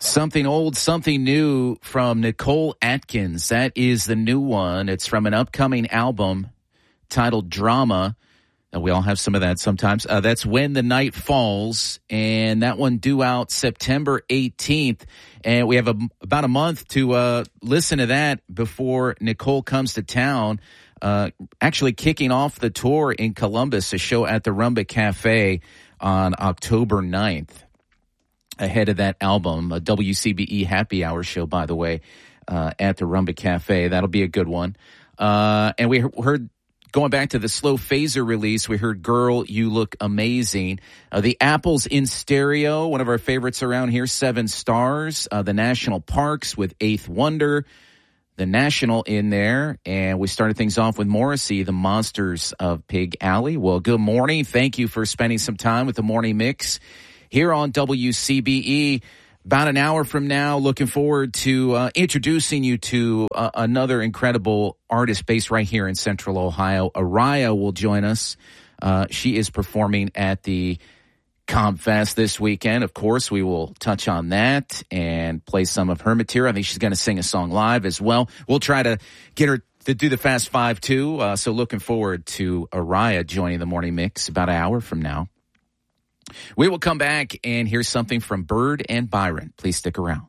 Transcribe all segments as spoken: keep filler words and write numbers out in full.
Something old, something new from Nicole Atkins. That is the new one. It's from an upcoming album titled Drama. Uh, we all have some of that sometimes. Uh, that's When the Night Falls, and that one due out September eighteenth. And we have a, about a month to uh, listen to that before Nicole comes to town. Uh, actually kicking off the tour in Columbus, a show at the Rumba Cafe on October ninth. Ahead of that album, a W C B E happy hour show, by the way, uh, at the Rumba Cafe. That'll be a good one. Uh, and we heard, going back to the Slow Phaser release, we heard Girl, You Look Amazing. Uh, the Apples in Stereo, one of our favorites around here, Seven Stars. Uh, the National Parks with Eighth Wonder. The National in there. And we started things off with Morrissey, The Monsters of Pig Alley. Well, good morning. Thank you for spending some time with the Morning Mix here on W C B E. About an hour from now, looking forward to uh, introducing you to uh, another incredible artist based right here in Central Ohio. Araya will join us. Uh, she is performing at the ComFest this weekend. Of course, we will touch on that and play some of her material. I think she's going to sing a song live as well. We'll try to get her to do the Fast Five too. Uh, so looking forward to Araya joining the Morning Mix about an hour from now. We will come back and hear something from Bird and Byron. Please stick around.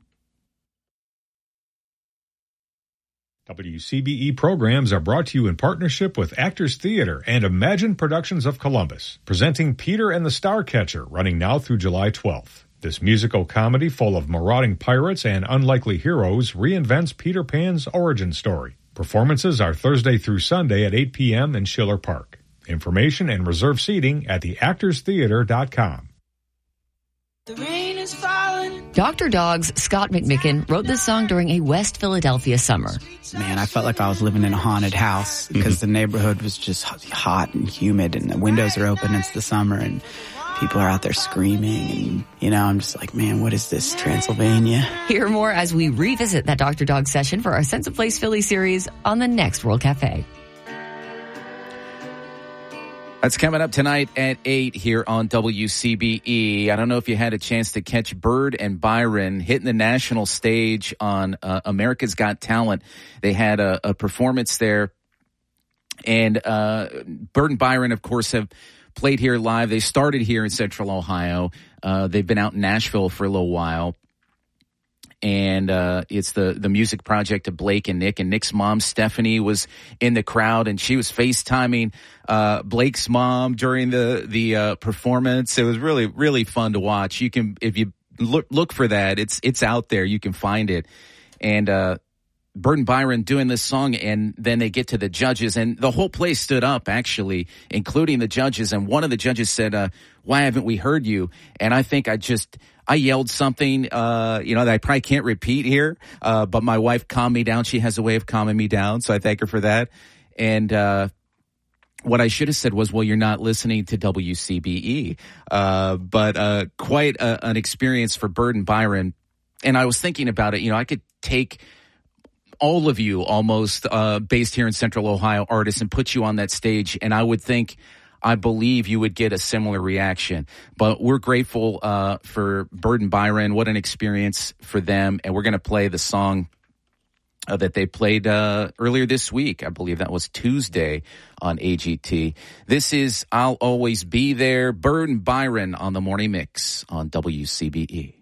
W C B E programs are brought to you in partnership with Actors Theater and Imagine Productions of Columbus, presenting Peter and the Starcatcher, running now through July twelfth. This musical comedy full of marauding pirates and unlikely heroes reinvents Peter Pan's origin story. Performances are Thursday through Sunday at eight p.m. in Schiller Park. Information and reserve seating at the actors theater dot com. The rain is falling. Doctor Dog's Scott McMicken wrote this song during a West Philadelphia summer. Man, I felt like I was living in a haunted house because mm-hmm. the neighborhood was just hot and humid and the windows are open. It's the summer and people are out there screaming. And, you know, I'm just like, man, what is this, Transylvania? Hear more as we revisit that Doctor Dog session for our Sense of Place Philly series on the next World Cafe. That's coming up tonight at eight here on W C B E. I don't know if you had a chance to catch Bird and Byron hitting the national stage on uh, America's Got Talent. They had a, a performance there. And uh, Bird and Byron, of course, have played here live. They started here in Central Ohio. Uh, they've been out in Nashville for a little while. And uh, it's the, the music project of Blake and Nick. And Nick's mom, Stephanie, was in the crowd, and she was FaceTiming uh, Blake's mom during the the uh, performance. It was really, really fun to watch. You can, if you look look for that, it's it's out there. You can find it. And uh, Bird and Byron doing this song, and then they get to the judges, and the whole place stood up, actually, including the judges. And one of the judges said, uh, "Why haven't we heard you?" And I think I just... I yelled something, uh, you know, that I probably can't repeat here, uh, but my wife calmed me down. She has a way of calming me down, so I thank her for that. And uh, what I should have said was, well, you're not listening to W C B E. Uh, but uh, quite a, an experience for Bird and Byron. And I was thinking about it, you know, I could take all of you almost uh, based here in Central Ohio artists and put you on that stage, and I would think, I believe you would get a similar reaction. But we're grateful uh, for Bird and Byron. What an experience for them. And we're going to play the song uh, that they played uh, earlier this week. I believe that was Tuesday on A G T. This is I'll Always Be There. Bird and Byron on the Morning Mix on W C B E.